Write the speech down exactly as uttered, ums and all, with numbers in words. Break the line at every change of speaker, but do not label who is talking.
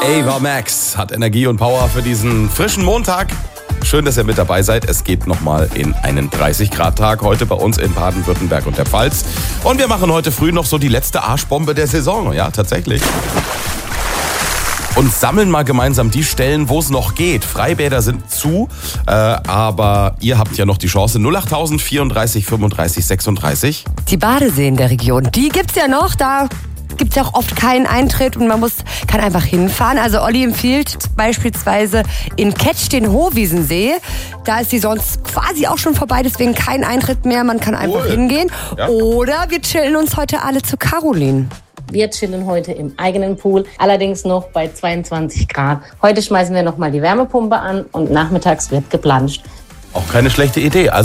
Ava Max hat Energie und Power für diesen frischen Montag. Schön, dass ihr mit dabei seid. Es geht nochmal in einen dreißig Grad Tag heute bei uns in Baden-Württemberg und der Pfalz. Und wir machen heute früh noch so die letzte Arschbombe der Saison. Ja, tatsächlich. Und sammeln mal gemeinsam die Stellen, wo es noch geht. Freibäder sind zu, äh, aber ihr habt ja noch die Chance. null acht vierunddreißig fünfunddreißig sechsunddreißig.
Die Badeseen der Region, die gibt's ja noch. Da gibt es ja auch oft keinen Eintritt und man muss, kann einfach hinfahren. Also Olli empfiehlt beispielsweise in Ketsch den Hohwiesensee. Da ist die sonst quasi auch schon vorbei, deswegen kein Eintritt mehr. Man kann einfach cool. hingehen. Ja. Oder wir chillen uns heute alle zu Caroline.
Wir chillen heute im eigenen Pool, allerdings noch bei zweiundzwanzig Grad. Heute schmeißen wir nochmal die Wärmepumpe an und nachmittags wird geplanscht.
Auch keine schlechte Idee. Also